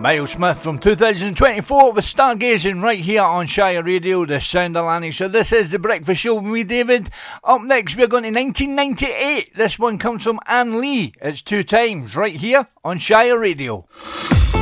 Miles Smith from 2024 with Stargazing right here on Shire Radio, the sound of Lanarkshire. This is The Breakfast Show with me, David. Up next, we're going to 1998. This one comes from Anne Lee. It's Two Times right here on Shire Radio.